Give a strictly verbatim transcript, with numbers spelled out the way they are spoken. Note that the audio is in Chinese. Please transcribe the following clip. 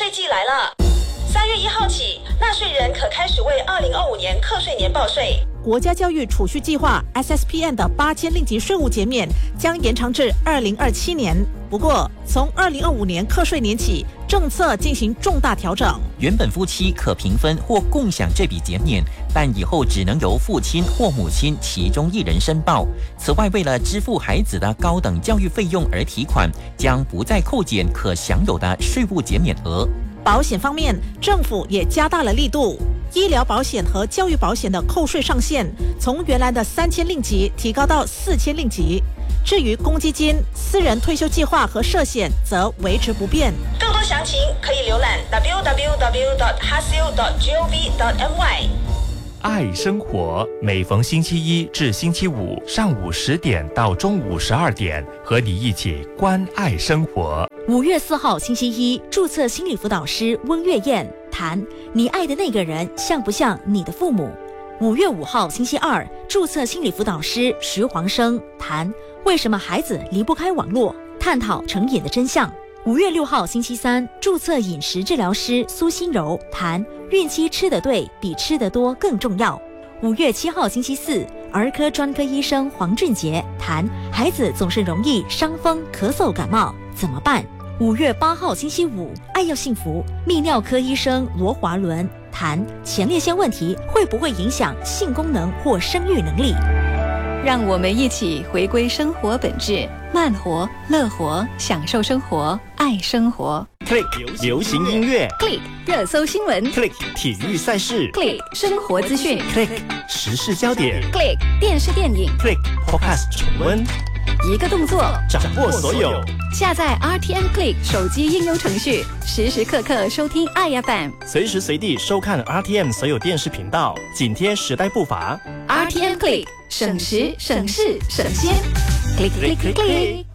税季来了，三月一号起，纳税人可开始为二零二五年课税年报税。 国家教育储蓄计划 S S P N 的八千令吉税务减免将延长至二零二七年。不过，从二零二五年课税年起，政策进行重大调整。 原本夫妻可平分或共享这笔减免，但以后只能由父亲或母亲其中一人申报。此外，为了支付孩子的高等教育费用而提款，将不再扣减可享有的税务减免额。 保险方面，政府也加大了力度。医疗保险和教育保险的扣税上限从原来的三千令吉提高到四千令吉。至于公积金、私人退休计划和社险则维持不变。 更多详情可以浏览 w w w dot h a s i l dot gov dot m y。 爱生活，每逢星期一至星期五上午十点到中午十二点，和你一起关爱生活。 五月四号星期一，注册心理辅导师温月燕谈你爱的那个人像不像你的父母。五月五号星期二，注册心理辅导师徐黄生谈为什么孩子离不开网络，探讨成瘾的真相。五月六号星期三，注册饮食治疗师苏心柔谈孕期吃得对比吃得多更重要。五月七号星期四，儿科专科医生黄俊杰谈孩子总是容易伤风咳嗽感冒怎么办。五月八号星期五，爱要幸福泌尿科医生罗华伦谈前列腺问题会不会影响性功能或生育能力。 让我们一起回归生活本质，慢活、乐活，享受生活，爱生活。 Click 流行音乐 ，Click 热搜新闻 ，Click 体育赛事 ，Click 生活资讯 ，Click 时事焦点 ，Click 电视电影 ，Click Podcast 重温。 一个动作， 掌握所有。 下载 R T M Click 手机应用程序，时时刻刻收听爱 F M， 随时随地收看 R T M 所有电视频道，紧贴时代步伐。 R T M Click 省时省事省先 ，Click Click Click。